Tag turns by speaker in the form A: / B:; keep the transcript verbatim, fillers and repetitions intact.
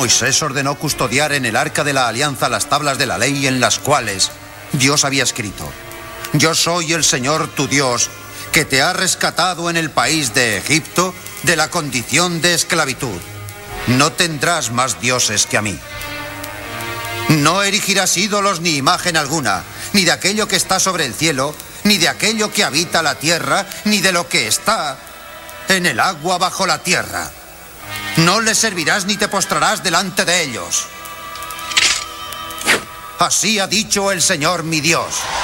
A: Moisés ordenó custodiar en el arca de la alianza las tablas de la ley en las cuales Dios había escrito: Yo soy el Señor tu Dios, que te ha rescatado en el país de Egipto de la condición de esclavitud. No tendrás más dioses que a mí. No erigirás ídolos ni imagen alguna, ni de aquello que está sobre el cielo, ni de aquello que habita la tierra, ni de lo que está en el agua bajo la tierra. No les servirás ni te postrarás delante de ellos. Así ha dicho el Señor mi Dios.